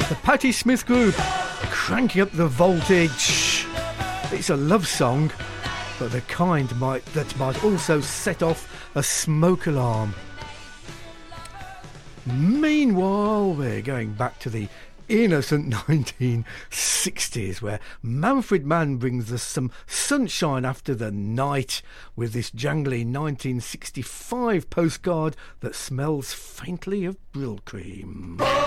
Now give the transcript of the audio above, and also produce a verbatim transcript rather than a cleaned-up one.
The Patti Smith Group, cranking up the voltage. It's a love song, but the kind might that might also set off a smoke alarm. Meanwhile, we're going back to the innocent nineteen sixties, where Manfred Mann brings us some sunshine after the night with this jangly nineteen sixty-five postcard that smells faintly of Brill cream.